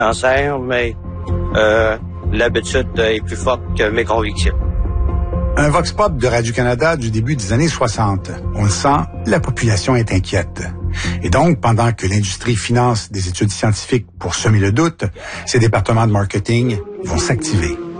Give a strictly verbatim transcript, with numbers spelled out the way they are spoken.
cancer, mais euh, l'habitude est plus forte que mes convictions. Un vox pop de Radio-Canada du début des années soixante. On le sent, la population est inquiète. Et donc, pendant que l'industrie finance des études scientifiques pour semer le doute, ces départements de marketing vont s'activer.